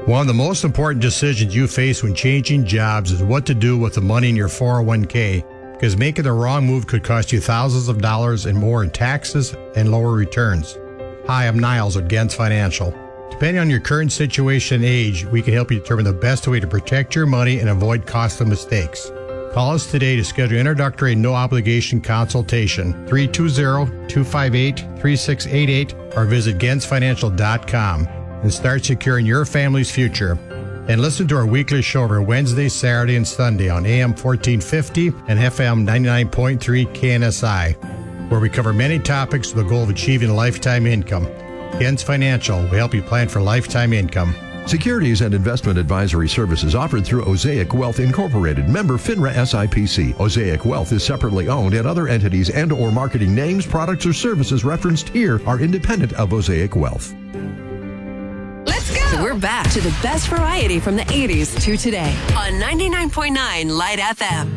One of the most important decisions you face when changing jobs is what to do with the money in your 401k, because making the wrong move could cost you thousands of dollars and more in taxes and lower returns. Hi, I'm Niles at Gens Financial. Depending on your current situation and age, we can help you determine the best way to protect your money and avoid costly mistakes. Call us today to schedule an introductory no-obligation consultation, 320-258-3688, or visit GensFinancial.com and start securing your family's future. And listen to our weekly show every Wednesday, Saturday, and Sunday on AM 1450 and FM 99.3 KNSI, where we cover many topics with the goal of achieving a lifetime income. Gens Financial will help you plan for lifetime income. Securities and investment advisory services offered through Osaic Wealth Incorporated, member FINRA SIPC. Osaic Wealth is separately owned, and other entities and or marketing names, products, or services referenced here are independent of Osaic Wealth. Let's go! So we're back to the best variety from the 80s to today on 99.9 Light FM.